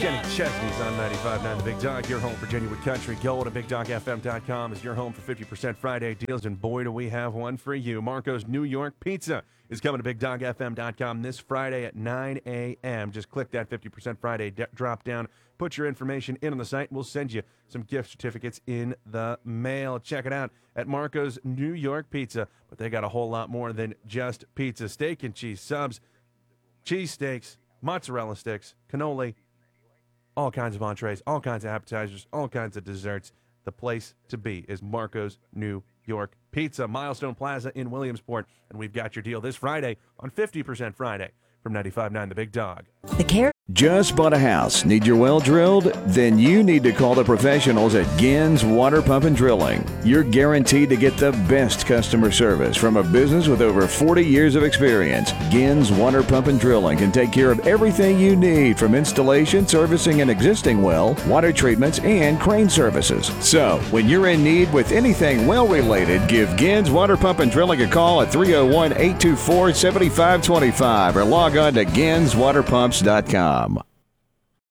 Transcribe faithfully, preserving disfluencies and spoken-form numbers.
Kenny Chesney's on ninety-five point nine The Big Dog, your home for genuine country gold, and big dog f m dot com is your home for fifty percent Friday deals, and boy, do we have one for you. Marco's New York Pizza is coming to big dog f m dot com this Friday at nine a.m. Just click that fifty percent Friday de- drop down, put your information in on the site, and we'll send you some gift certificates in the mail. Check it out at Marco's New York Pizza, but they got a whole lot more than just pizza. Steak and cheese subs, cheese steaks, mozzarella sticks, cannoli, all kinds of entrees, all kinds of appetizers, all kinds of desserts. The place to be is Marco's New York Pizza, Milestone Plaza in Williamsport. And we've got your deal this Friday on fifty percent Friday from ninety-five point nine The Big Dog. The care. Just bought a house? Need your well drilled? Then you need to call the professionals at Gins Water Pump and Drilling. You're guaranteed to get the best customer service from a business with over forty years of experience. Gins Water Pump and Drilling can take care of everything you need, from installation, servicing an existing well, water treatments, and crane services. So, when you're in need with anything well related, give Gins Water Pump and Drilling a call at three oh one, eight two four, seven five two five or log on to gins water pumps dot com.